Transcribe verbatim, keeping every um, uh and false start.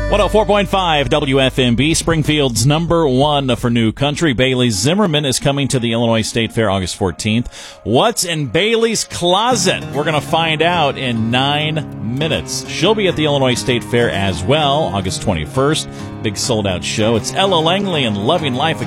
one oh four point five W F M B, Springfield's number one for new country. Bailey Zimmerman is coming to the Illinois State Fair August fourteenth. What's in Bailey's closet? We're going to find out in nine minutes. She'll be at the Illinois State Fair as well, August twenty-first. Big sold-out show. It's Ella Langley and Loving Life.